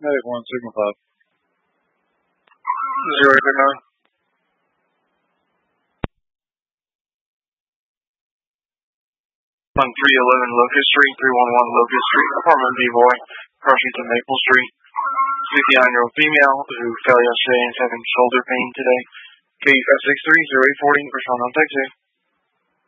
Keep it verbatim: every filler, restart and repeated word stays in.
Medic one, Signal five. Zero eight nine. On three eleven Locust Street, three one one Locust Street, apartment B-Boy, crossing to Maple Street. fifty-nine-year-old female who fell yesterday and is having shoulder pain today. K five six three zero eight four zero, respond on text.